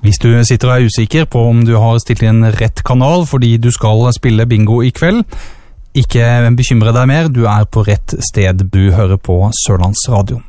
Hvis du sitter og er usikker på om du har stilt inn rett kanal fordi du skal spille bingo I kveld, ikke bekymre deg mer, du er på rett sted, du hører på Sørlandsradio.